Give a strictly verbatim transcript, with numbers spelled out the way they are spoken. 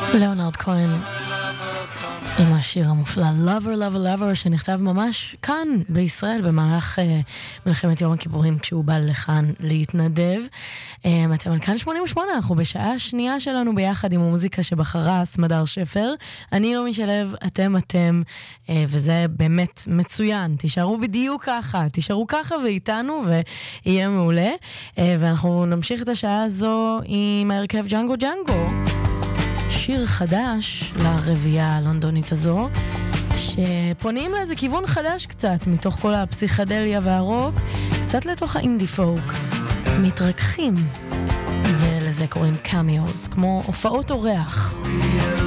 ליאונרד כהן עם השיר המופלא Lover Lover Lover שנכתב ממש כאן בישראל במהלך uh, מלחמת יום הכיפורים כשהוא בא לכאן להתנדב. Um, אתם על כאן שמונים ושמונה, אנחנו בשעה השנייה שלנו ביחד עם המוזיקה שבחרה סמדר שפר. אני לא משלב, אתם אתם, uh, וזה באמת מצוין. תישארו בדיוק ככה, תישארו ככה ואיתנו ויהיה מעולה. Uh, ואנחנו נמשיך את השעה הזו עם ההרכב ג'אנגו ג'אנגו. שיר חדש לרביעייה הלונדונית הזו, שפונים לאיזה כיוון חדש קצת, מתוך כל הפסיכדליה והרוק, קצת לתוך האינדי פוק. מתרככים, ולזה קוראים קאמיוז, כמו הופעות אורח.